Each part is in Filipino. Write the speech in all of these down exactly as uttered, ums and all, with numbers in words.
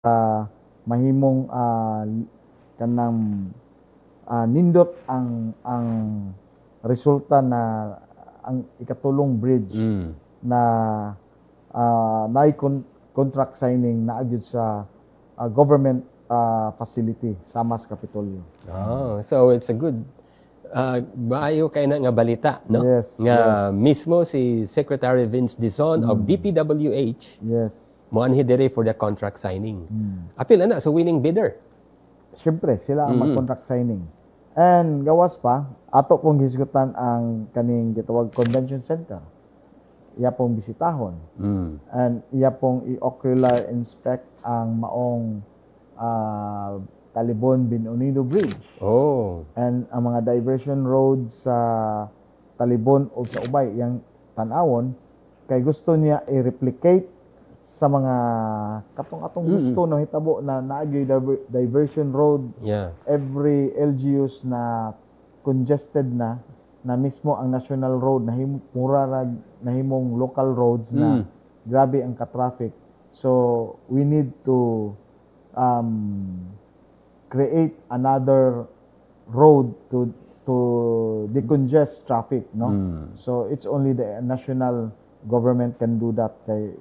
uh, mahimong uh, kanang uh, nindot ang ang resulta na ang ikatulong bridge Mm. na uh, naay con- contract signing na agyud sa uh, government uh, facility sa Mas Kapitolyo. Oh, so it's a good uh, maayo kay na nga balita, no? Yes, Nga yes. mismo si Secretary Vince Dizon of D P W H Yes. moanhi diri for the contract signing. Mm. Apil na sa winning bidder. Siyempre, sila ang Mhm. mag-contract signing. And gawas pa, ato pong hisgutan ang kaning gitawag convention center. Iya pong bisitahon. Mm. And iya pong i-ocular inspect ang maong uh, Talibon Bin Unido Bridge. Oh. And ang mga diversion roads sa Talibon o sa Ubay, yang tanawon, kay gusto niya i-replicate sa mga katong-atong Mm-mm. gusto na hitabo na naagay diver- diversion road Yeah. every L G Us na congested na na mismo ang national road na him, mura na nahimong local roads na Mm. grabe ang ka-traffic. So we need to um, create another road to to decongest traffic, no? Mm. So it's only the national government can do that kay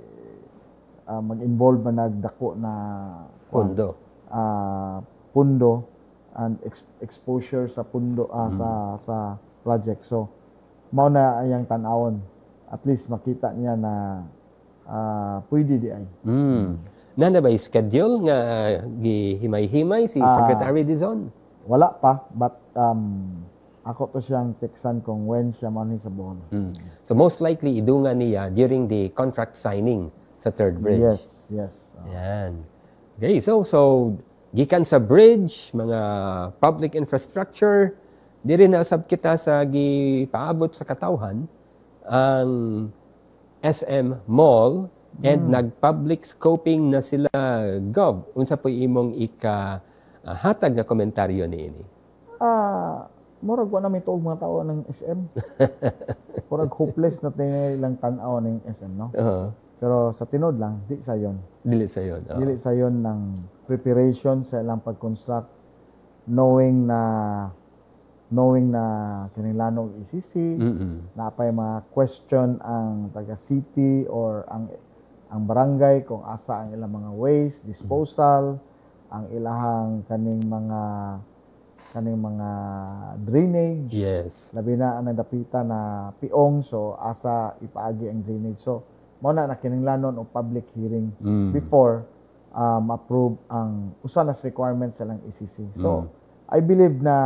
uh, mag-involve man nagdako na Pondo. uh, pundo and ex- exposure sa pundo uh, sa sa project. So mao na ayang tan-awon. At least makita niya na uh, pwede di ay. Mm. Nana ba schedule nga gihimay-himay si Ah. Secretary Dizon? Wala pa, but um, ako to siyang teksan kung when siya manhi sa Bohol. Mm. So most likely idungan niya during the contract signing sa third bridge. Yes, yes. Uh, Yan. Okay, so so gikan sa bridge, mga public infrastructure, diri na usab kita sa gipaabot sa katawhan ang S M Mall and nag-public scoping na sila gov. Unsa po imong ika ah, hatag nga komentaryo niini? Ah, murag wa na may tuog mga tao ng S M. Murag hopeless na tingay ilang tan-aw ng S M, no? Oo. Pero sa tinod lang, di sayon. Dili sa yon. Oo. Dili sayon ng preparation sa ilang pag-construct, knowing na knowing na kinilanog E C C, Mm-mm. na pay mga question ang taga city or ang ang barangay kung asa ang ilang mga waste disposal, ang ilahang kaning mga kaning mga drainage. Yes. Labi na ang nagdapita na piong, so asa ipaagi ang drainage. So mao na nakininglanon og public hearing Mm. before um, approve ang usa nas requirements sa lang E C C. So Mm. I believe na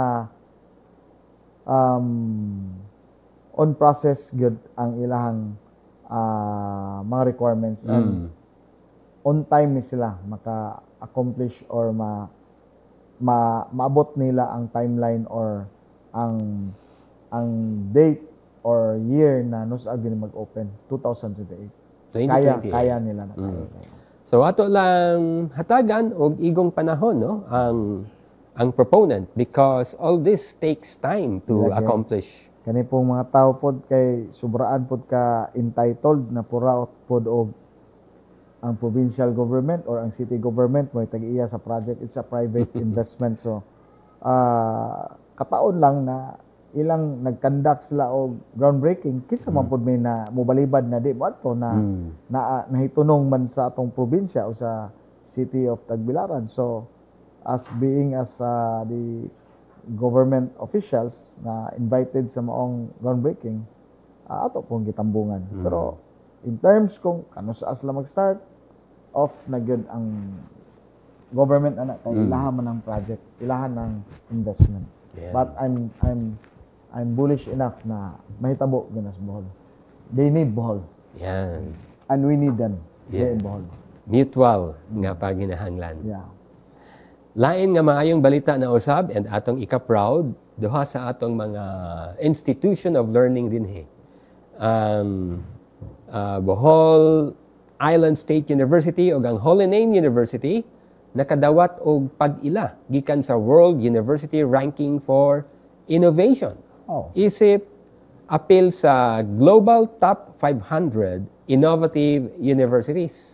um, on process good ang ilahang uh, mga requirements and Mm. on time ni sila maka-accomplish or ma, ma maabot nila ang timeline or ang ang date or year na nusag gini mag-open twenty twenty-eight. Kaya twenty twenty-eight. kaya nila na kaya. Mm. kaya. So ato lang hatagan og igong panahon no ang ang proponent because all this takes time to Lagi. accomplish. Kani pong mga tao pod kay sobraan pod ka entitled na pura pod og ang provincial government or ang city government mo tag-iya sa project. It's a private investment. So ah kataon lang na ilang nag-conduct sila og groundbreaking kinsa man pod may na mobalibad na di mo adto na Mm. na nahitunong man sa atong probinsya o sa city of Tagbilaran. So as being as uh, the government officials na invited sa maong groundbreaking, uh, ato pong gitambungan. Mm. Pero in terms kung kano sa sila mag-start off na gyud ang government ana kay Mm. ilahan man ang project, ilahan ng investment. Yeah. But I'm I'm I'm bullish enough na mahitabo gyud sa Bohol. They need Bohol Yan. and we need them here Yeah. in Bohol. Mutual nga paginahanglan. Yeah. Lain nga maayong balita na usab and atong ika-proud duha sa atong mga institution of learning dinhi. Um, uh, Bohol Island State University ug ang Holy Name University nakadawat og pag-ila gikan sa World University Ranking for Innovation. Oh. Isip apil sa Global Top five hundred Innovative Universities.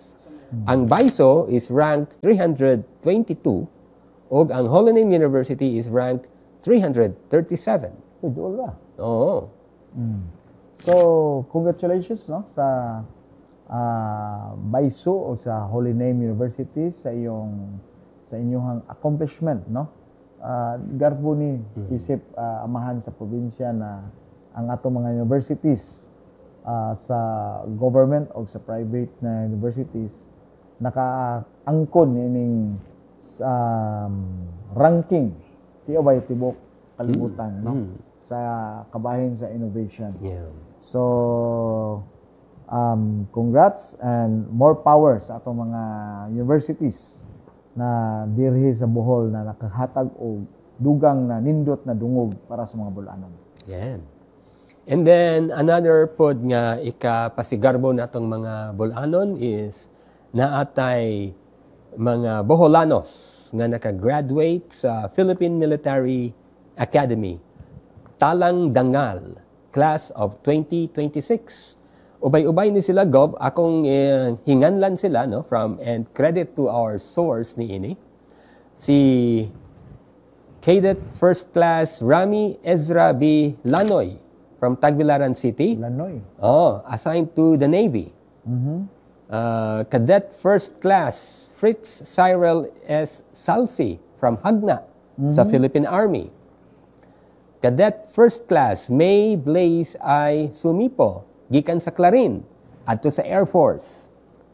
Ang Baiso is ranked three hundred twenty-two ug ang Holy Name University is ranked three hundred thirty-seven. Idol ba? Oo. Mm. So, congratulations no sa uh, Baiso o sa Holy Name University sa iyong sa inyong accomplishment no. Uh, garbo ni isip uh, amahan sa probinsya na ang atong mga universities uh, sa government o sa private na universities nakaangkon ining um, ranking tiyo ba tibok kalibutan no Mm. sa kabahin sa innovation. Yeah. So um, congrats and more power sa atong mga universities na dirhi sa Bohol na nakahatag og dugang na nindot na dungog para sa mga bulanon. Yan. And then another pod nga ikapasigarbo natong mga bulanon is naatay mga Boholanos nga nakagraduate sa Philippine Military Academy Talang Dangal class of twenty twenty-six. Ubay-ubay ni sila Gob, akong eh, hinganlan sila no from and credit to our source ni ini. Si Cadet First Class Rami Ezra B. Lanoy from Tagbilaran City. Lanoy. Oh, assigned to the Navy. Mhm. Uh, Cadet First Class Fritz Cyril S. Salsi from Hagna sa Philippine Army. Cadet First Class May Blaze I. Sumipo gikan sa Clarin adto sa Air Force.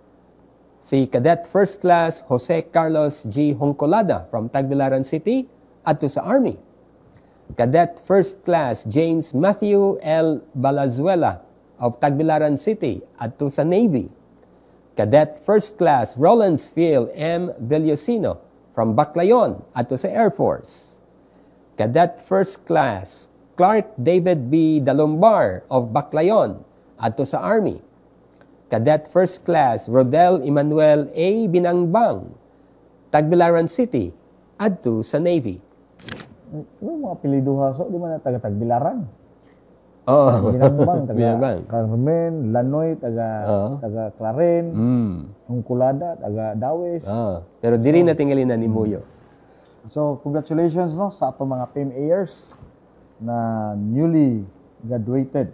Si Cadet First Class Jose Carlos G. Hongcolada from Tagbilaran City adto sa Army. Cadet First Class James Matthew L. Balazuela of Tagbilaran City adto sa Navy. Cadet First Class Rolandsfield M. Villosino from Baclayon adto sa Air Force. Cadet First Class Clark David B. Dalombar of Baclayon adto sa Army. Cadet First Class Rodel Emmanuel A. Binangbang, Tagbilaran City adto sa Navy. Ano mga apelyiduha so di man na taga Tagbilaran. Oh, Binangbang taga Binangbang. Carmen, Lanoy taga Oo. taga Claren, Mm. Hongkulada taga Dawes. Ah, pero diri na tingali na ni Muyo. So congratulations no sa ato mga P I M Ayers na newly graduated.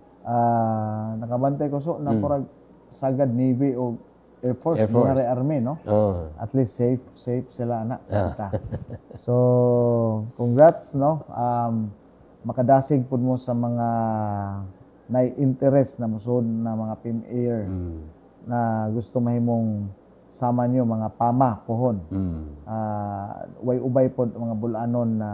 Ah, nakabantay ko so na porag sagad Navy o Air Force, Air Force. Military Army no. Oh. At least safe safe sila na. Ah. So congrats no. Um makadasig pud mo sa mga nai-interest na musod na mga P I M Air Mm. na gusto mahimong sama nyo mga pama pohon. Mm. Ah, way ubay pod mga bulanon na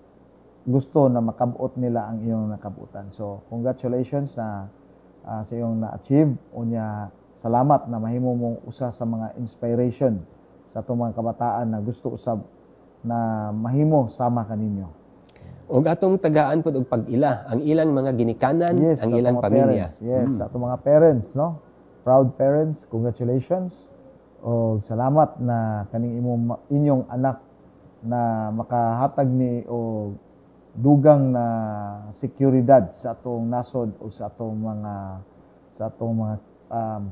gusto na makabuot nila ang iyong nakabutan. So congratulations na ah, sa iyong na-achieve. Unya salamat na mahimo mong usa sa mga inspiration sa atong mga kabataan na gusto usab na mahimo sama kaninyo. Og atong tagaan pud og pag-ila ang ilang mga ginikanan, Yes, ang sa ilang atong mga pamilya. parents. Yes, Mm. sa atong mga parents, no? Proud parents, congratulations. O salamat na kaning imong ma- inyong anak na makahatag ni o dugang na seguridad sa atong nasod o sa atong mga sa atong mga um,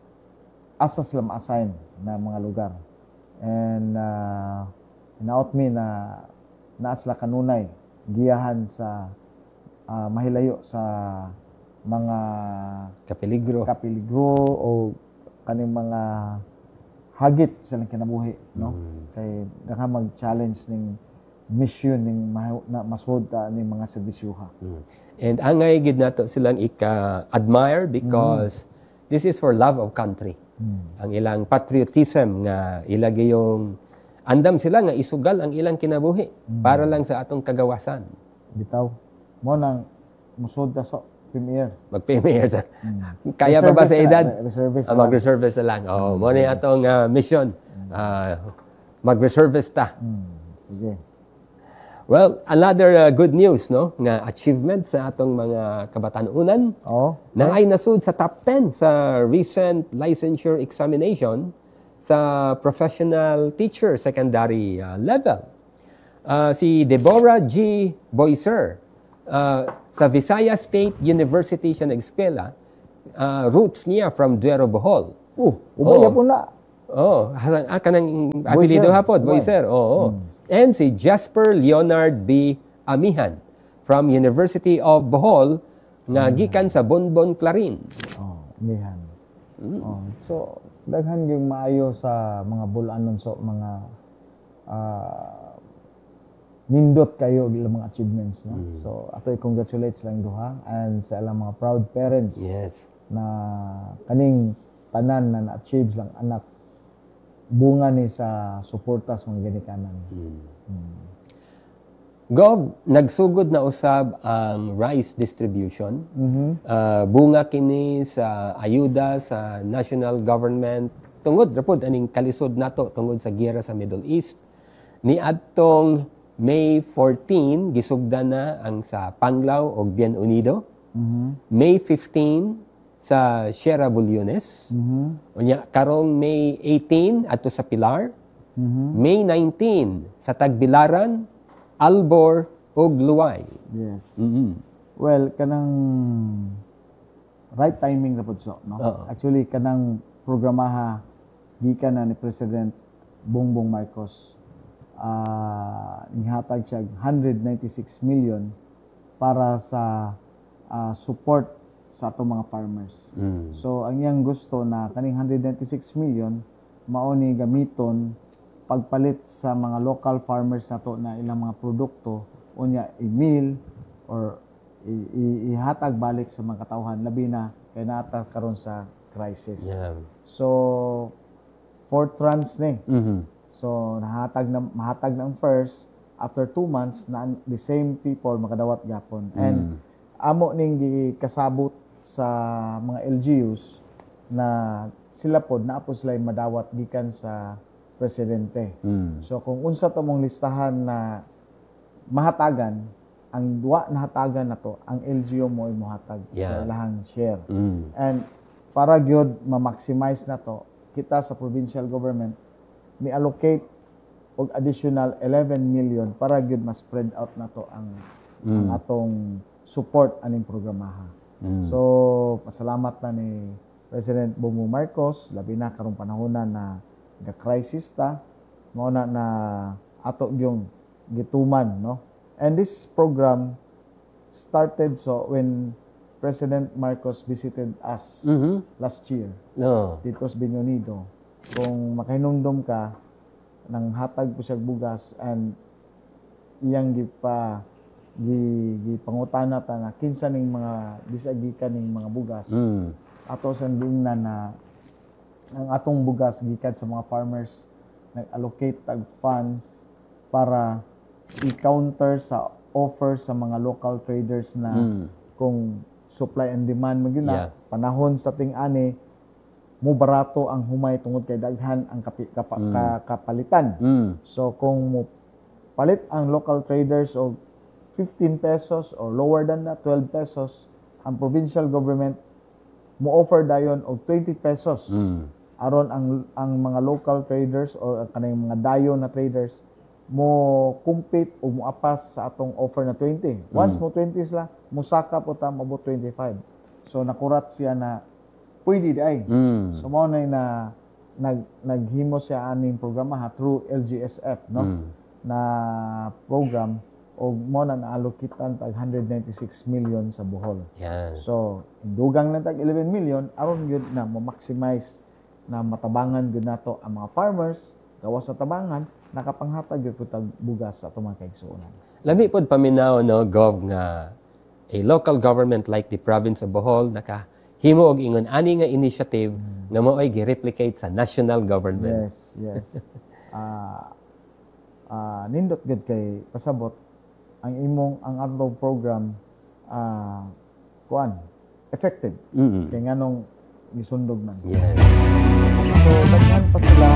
asa sila ma-assign na mga lugar. And uh, naot mi na naa sila kanunay giyahan sa ah, mahilayo sa mga Kapeligro. kapiligro o kaning mga hagit sa ilang kinabuhi no kay naka mag-challenge ning mission ning mahu- na masud ta ning mga serbisyuha. Mm. And angay gid nato silang ika-admire because this is for love of country. Ang ilang patriotism nga ilagi yung andam sila nga isugal ang ilang kinabuhi para lang sa atong kagawasan. Bitaw mo nang musud ta so premier. Mag-premier sa. Kaya pa ba sa edad? Reservist. Ah, mag-reservist na lang. Oh, mo na atong ah, mission. Ah, mag-reservist ta. Hmm, sige. Well, another uh, good news no nga achievement sa atong mga kabatanunan Oh, na ay nasud sa top ten sa recent licensure examination sa professional teacher secondary uh, level. Uh, si Deborah G. Boyser uh, sa Visayas State University siya nag-eskwela. Uh, roots niya from Duero, Bohol. Oh, ubaya Oo. po na. Oh, hasan ah, kanang apelyido hapon, Boyser. Oo. Hmm. And si Jasper Leonard B. Amihan from University of Bohol nga gikan sa Bonbon Clarin. Oh, umihan. Oh, so daghan gyud maayo sa mga bulanon so mga ah, nindot kayo ilang mga achievements no. So ato i-congratulate silang duha and sa ilang mga proud parents Yes. na kaning tanan na na-achieve lang anak bunga ni sa suporta sa mga ginikanan. Gov, nagsugod na usab ang rice distribution. Mhm. Ah, bunga kini sa ayuda sa national government tungod rapod aning kalisod nato tungod sa giyera sa Middle East. Ni adtong May fourteen gisugdan na ang sa Panglao ug Bien Unido. Mhm. May fifteen sa Sierra Bulyones. Mhm. Unya karong May eighteen adto sa Pilar. Mhm. May nineteen sa Tagbilaran, Albor ug Luway. Yes. Mhm. Well, kanang right timing na pud so, no? Oo. Actually kanang programaha gikan na ni President Bongbong Marcos. Ah, nihatag siya one hundred ninety-six million para sa ah, support sa atong mga farmers. Mm. So ang iyang gusto na kaning one hundred ninety-six million mao ni gamiton pagpalit sa mga local farmers nato na ilang mga produkto unya i-meal or i- i- ihatag balik sa mga katawhan labi na kay naata karon sa crisis. Yeah. So four trans ni. Mhm. So nahatag na mahatag na ang first after two months na the same people makadawat gyapon. And amo ning gikasabot sa mga L G Us na sila pod naa po sila madawat gikan sa presidente. Mm. So kung unsa to mong listahan na mahatagan, ang duwa na hatagan na to, ang L G U mo ay mohatag sa Yeah. ilahang share. Mm. And para gyud ma-maximize na to, kita sa provincial government mi-allocate og additional eleven million para gyud ma-spread out na to ang, ang atong support aning programaha. Mm. So pasalamat na ni President Bongbong Marcos labi na karong panahon na ga-crisis ta mao na na ato gyung gituman no. And this program started so when President Marcos visited us Mhm. last year No. dito sa Bien Unido. Kung makahinumdum ka nang hatag po siya bugas and iyang gipa gi gipangutana ta na kinsa ning mga disagikan ning mga bugas Mm. ato sa na na ang atong bugas gikan sa mga farmers nag-allocate tag funds para i-counter sa offer sa mga local traders na Mm. kung supply and demand mo gyud Yeah. na panahon sa ting-ani mo barato ang humay tungod kay daghan ang kapi, kapa, Mm. ka- kapalitan. Mm. So kung mo palit ang local traders og fifteen pesos or lower than that twelve pesos, ang provincial government mo offer dayon og twenty pesos. Mm. Aron ang ang mga local traders or ang kanang mga dayon na traders mo compete o mo apas sa atong offer na twenty. Once mo twenty sila, musaka po ta mabot twenty-five. So nakurat siya na pwede di ay. Mm. So mao na na nag naghimo siya aning programa ha through L G S F no Mm. na program og mo na naallokitan tag one hundred ninety-six million sa Bohol. Yan. So dugang lang tag eleven million aron gyud na mo-maximize na matabangan gyud nato ang mga farmers gawas sa tabangan nakapanghatag gyud pud tag bugas sa atong mga kaigsuonan. Labi pod paminaw no gov nga a local government like the province of Bohol nakahimo og ingon ani nga initiative nga mao'y gi-replicate sa national government. Yes, yes. Ah ah nindot gud kay pasabot ang imong ang atong program ah kuan effective Mm. kay nganong gisundog man. Yan. So daghan pa sila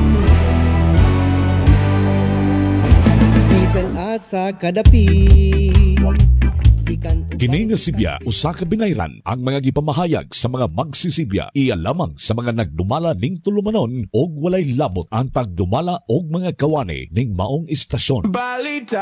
Bisan asa kadapi Ikan Kini nga Sibya usa ka binayran ang mga gipamahayag sa mga magsisibya iya lamang sa mga nagdumala ning tulumanon og walay labot ang tagdumala og mga kawani ning maong istasyon. Balita